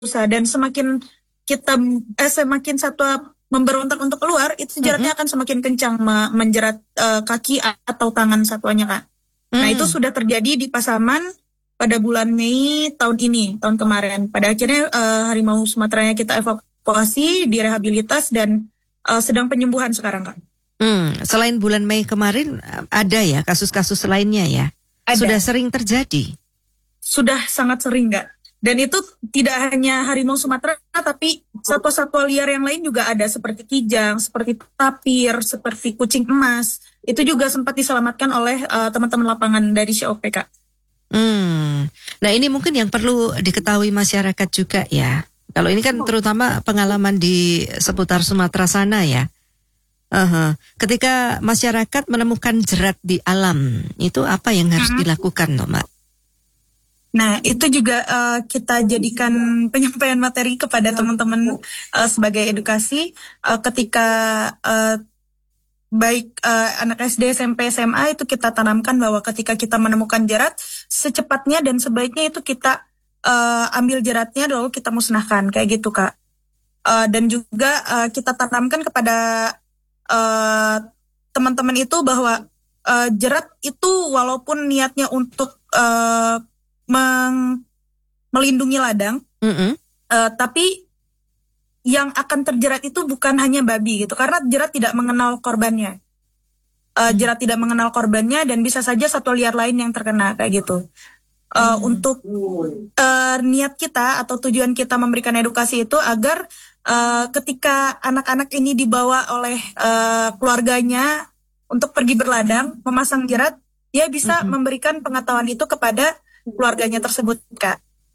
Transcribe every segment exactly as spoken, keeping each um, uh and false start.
berusaha dan semakin kita eh, semakin satwa memberontak untuk keluar, itu jeratnya mm-hmm. akan semakin kencang me- menjerat uh, kaki atau tangan satwanya, Kak. Mm. Nah, itu sudah terjadi di Pasaman pada bulan Mei tahun ini, tahun kemarin. Pada akhirnya uh, harimau Sumateranya kita evakuasi, direhabilitas dan uh, sedang penyembuhan sekarang, Kak. Hmm, selain bulan Mei kemarin ada ya kasus-kasus lainnya ya? Ada. Sudah sering terjadi? Sudah sangat sering, Kak. Dan itu tidak hanya harimau Sumatera, tapi satwa-satwa liar yang lain juga ada, seperti kijang, seperti tapir, seperti kucing emas. Itu juga sempat diselamatkan oleh uh, teman-teman lapangan dari C O P, Kak. Hmm. Nah, ini mungkin yang perlu diketahui masyarakat juga ya. Kalau ini kan terutama pengalaman di seputar Sumatera sana ya. Uh-huh. Ketika masyarakat menemukan jerat di alam, itu apa yang harus uh-huh. dilakukan, toh, Mbak? Nah, itu juga uh, kita jadikan penyampaian materi kepada teman-teman uh, sebagai edukasi uh, ketika uh, baik uh, anak S D, S M P, S M A itu kita tanamkan bahwa ketika kita menemukan jerat, secepatnya dan sebaiknya itu kita uh, ambil jeratnya lalu kita musnahkan, kayak gitu, Kak. Uh, dan juga uh, kita tanamkan kepada uh, teman-teman itu bahwa uh, jerat itu walaupun niatnya untuk uh, Meng, melindungi ladang, mm-hmm. uh, tapi yang akan terjerat itu bukan hanya babi gitu, karena jerat tidak mengenal korbannya, uh, mm. jerat tidak mengenal korbannya dan bisa saja satwa liar lain yang terkena, kayak gitu. Uh, mm. Untuk uh, niat kita atau tujuan kita memberikan edukasi itu agar uh, ketika anak-anak ini dibawa oleh uh, keluarganya untuk pergi berladang, memasang jerat, dia bisa mm-hmm. memberikan pengetahuan itu kepada keluarganya tersebut, Kak.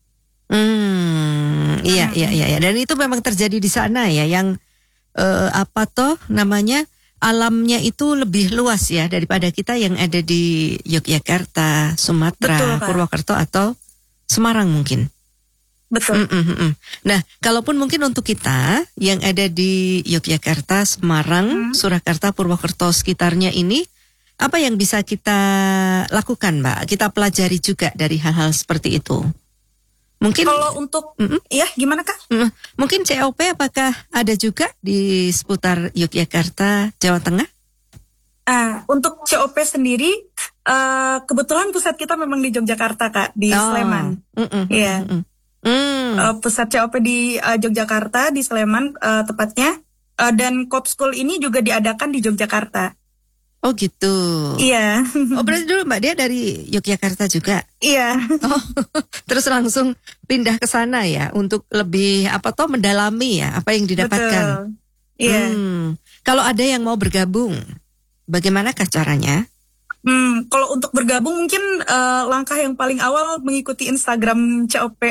Hmm, iya, iya, iya, dan itu memang terjadi di sana ya, yang uh, apa toh namanya alamnya itu lebih luas ya daripada kita yang ada di Yogyakarta, Sumatera, betul, Purwokerto atau Semarang mungkin. Betul. Mm-mm-mm. Nah, kalaupun mungkin untuk kita yang ada di Yogyakarta, Semarang, hmm. Surakarta, Purwokerto sekitarnya ini, apa yang bisa kita lakukan, Mbak? Kita pelajari juga dari hal-hal seperti itu. Mungkin kalau untuk, mm-mm. ya gimana, Kak? Mm, mungkin C O P apakah ada juga di seputar Yogyakarta, Jawa Tengah? Uh, untuk C O P sendiri, uh, kebetulan pusat kita memang di Yogyakarta, Kak, di oh. Sleman. Iya. Mm. Uh, pusat C O P di uh, Yogyakarta, di Sleman uh, tepatnya. Uh, dan Cop School ini juga diadakan di Yogyakarta. Oh gitu. Iya. Oh berarti dulu Mbak dia dari Yogyakarta juga. Iya. Oh, terus langsung pindah ke sana ya untuk lebih apa toh mendalami ya apa yang didapatkan. Iya. Hmm. Kalau ada yang mau bergabung, bagaimanakah caranya? Hmm, kalau untuk bergabung mungkin uh, langkah yang paling awal mengikuti Instagram C O P.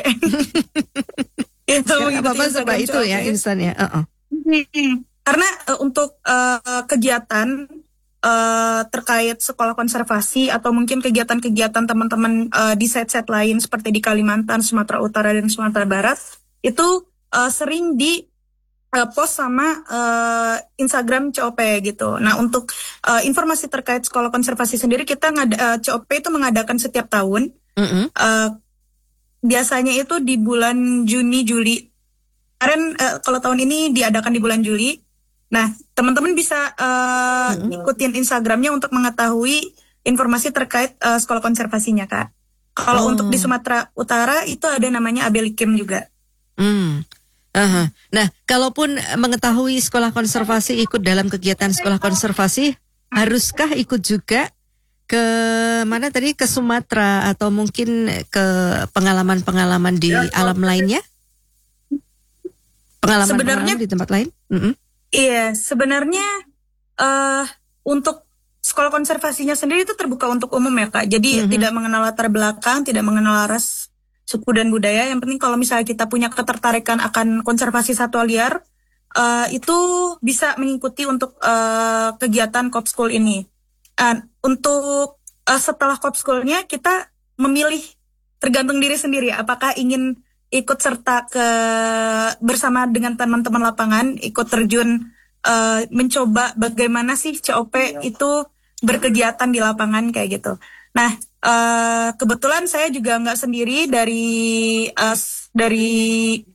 Itu ya, apa-apa sebab itu ya instan ya. Uh-uh. Hmm. Karena uh, untuk uh, kegiatan Uh, terkait sekolah konservasi atau mungkin kegiatan-kegiatan teman-teman uh, di set-set lain seperti di Kalimantan, Sumatera Utara dan Sumatera Barat itu uh, sering di uh, post sama uh, Instagram C O P gitu. Nah, untuk uh, informasi terkait sekolah konservasi sendiri kita ngada, uh, C O P itu mengadakan setiap tahun. Mm-hmm. Uh, biasanya itu di bulan Juni Juli. Kemarin uh, kalau tahun ini diadakan di bulan Juli. Nah, teman-teman bisa uh, ikutin Instagramnya untuk mengetahui informasi terkait uh, sekolah konservasinya, Kak. Kalau oh. untuk di Sumatera Utara itu ada namanya Abelikim juga. Hmm. Uh-huh. Nah, kalaupun mengetahui sekolah konservasi ikut dalam kegiatan sekolah konservasi, haruskah ikut juga ke mana tadi ke Sumatera atau mungkin ke pengalaman-pengalaman di alam lainnya? Pengalaman-pengalaman di tempat lain? Mm-hmm. Iya, sebenarnya uh, untuk sekolah konservasinya sendiri itu terbuka untuk umum ya, Kak. Jadi mm-hmm. tidak mengenal latar belakang, tidak mengenal ras, suku dan budaya. Yang penting kalau misalnya kita punya ketertarikan akan konservasi satwa liar, uh, itu bisa mengikuti untuk uh, kegiatan Cop School ini. Uh, untuk uh, setelah Cop School-nya kita memilih tergantung diri sendiri, apakah ingin ikut serta ke bersama dengan teman-teman lapangan, ikut terjun uh, mencoba bagaimana sih C O P itu berkegiatan di lapangan kayak gitu. Nah, uh, kebetulan saya juga nggak sendiri dari uh, dari